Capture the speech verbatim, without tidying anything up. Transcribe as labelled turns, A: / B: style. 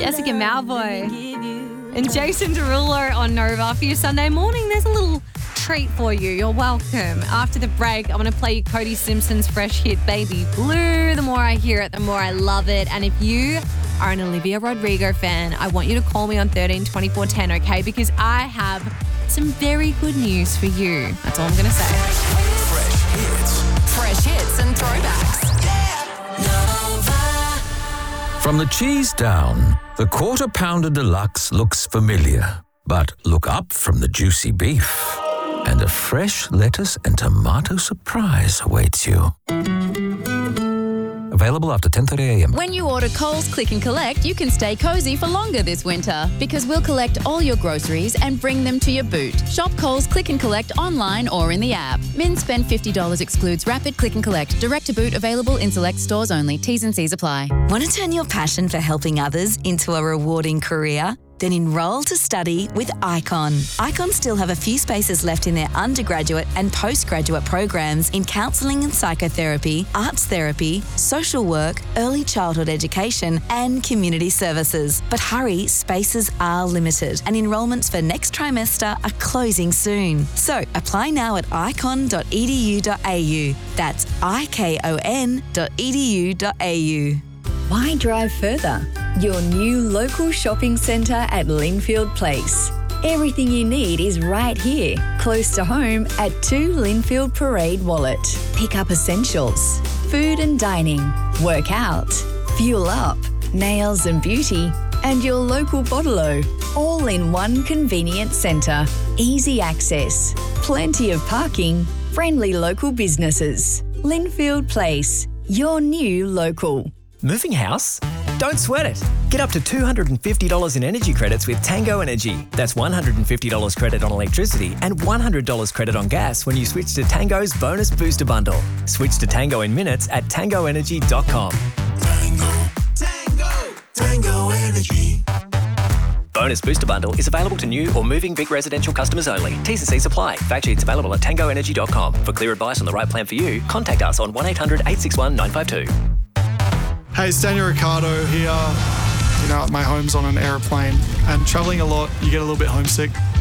A: Jessica Malvoy and Jason Derulo on Nova. For your Sunday morning, there's a little treat for you. You're welcome. After the break, I'm going to play you Cody Simpson's fresh hit, Baby Blue. The more I hear it, the more I love it. And if you are an Olivia Rodrigo fan, I want you to call me on thirteen twenty-four ten, okay? Because I have some very good news for you. That's all I'm going to say.
B: Fresh hits.
C: Fresh hits and throwbacks.
B: From the cheese down, the Quarter Pounder Deluxe looks familiar. But look up from the juicy beef, and a fresh lettuce and tomato surprise awaits you. Available after ten thirty a.m.
D: When you order Coles Click and Collect, you can stay cozy for longer this winter because we'll collect all your groceries and bring them to your boot. Shop Coles Click and Collect online or in the app. Min spend fifty dollars excludes Rapid Click and Collect. Direct to boot available in select stores only. T's and C's apply.
E: Want to turn your passion for helping others into a rewarding career? Then enroll to study with Icon. Icon still have a few spaces left in their undergraduate and postgraduate programs in counselling and psychotherapy, arts therapy, social work, early childhood education, and community services. But hurry, spaces are limited, and enrolments for next trimester are closing soon. So apply now at icon dot e d u dot a u. That's I K O N dot e d u dot a u.
F: Why drive further? Your new local shopping centre at Linfield Place. Everything you need is right here, close to home at two Linfield Parade Wallet. Pick up essentials, food and dining, work out, fuel up, nails and beauty, and your local bottle-o, all in one convenient centre. Easy access, plenty of parking, friendly local businesses. Linfield Place, your new local.
G: Moving house? Don't sweat it. Get up to two hundred fifty dollars in energy credits with Tango Energy. That's one hundred fifty dollars credit on electricity and one hundred dollars credit on gas when you switch to Tango's Bonus Booster Bundle. Switch to Tango in minutes at tango energy dot com.
B: Tango, Tango, Tango Energy.
G: Bonus Booster Bundle is available to new or moving big residential customers only. T's and C's apply. Fact sheets available at tango energy dot com. For clear advice on the right plan for you, contact us on one eight hundred eight six one nine five two.
H: Hey, it's Daniel Ricciardo here. You know, my home's on an aeroplane, and travelling a lot, you get a little bit homesick.